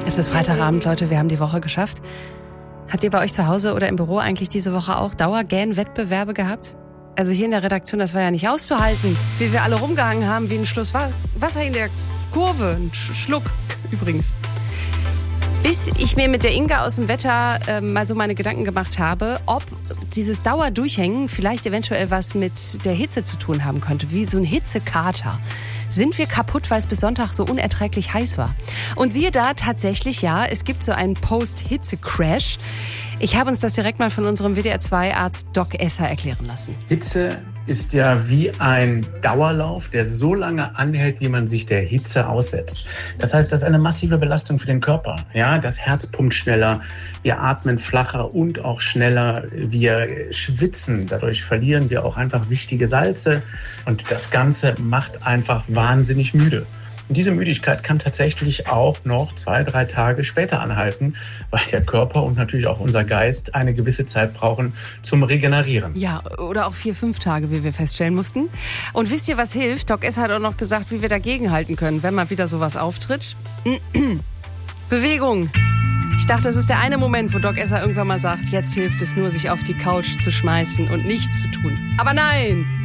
Es ist Freitagabend, Leute, wir haben die Woche geschafft. Habt ihr bei euch zu Hause oder im Büro eigentlich diese Woche auch Dauergähn-Wettbewerbe gehabt? Also hier in der Redaktion, das war ja nicht auszuhalten, wie wir alle rumgehangen haben, wie ein Schluss Wasser in der Kurve, ein Schluck übrigens. Bis ich mir mit der Inga aus dem Wetter mal so meine Gedanken gemacht habe, ob dieses Dauerdurchhängen vielleicht eventuell was mit der Hitze zu tun haben könnte, wie so ein Hitzekater. Sind wir kaputt, weil es bis Sonntag so unerträglich heiß war? Und siehe da, tatsächlich ja, es gibt so einen Post-Hitze-Crash. Ich habe uns das direkt mal von unserem WDR-2-Arzt Doc Esser erklären lassen. Hitze ist ja wie ein Dauerlauf, der so lange anhält, wie man sich der Hitze aussetzt. Das heißt, das ist eine massive Belastung für den Körper. Ja, das Herz pumpt schneller, wir atmen flacher und auch schneller, wir schwitzen. Dadurch verlieren wir auch einfach wichtige Salze und das Ganze macht einfach wahnsinnig müde. Und diese Müdigkeit kann tatsächlich auch noch 2-3 Tage später anhalten, weil der Körper und natürlich auch unser Geist eine gewisse Zeit brauchen zum Regenerieren. Ja, oder auch 4-5 Tage, wie wir feststellen mussten. Und wisst ihr, was hilft? Doc S. hat auch noch gesagt, wie wir dagegen halten können, wenn mal wieder sowas auftritt. Bewegung. Ich dachte, das ist der eine Moment, wo Doc Esser irgendwann mal sagt, jetzt hilft es nur, sich auf die Couch zu schmeißen und nichts zu tun. Aber nein!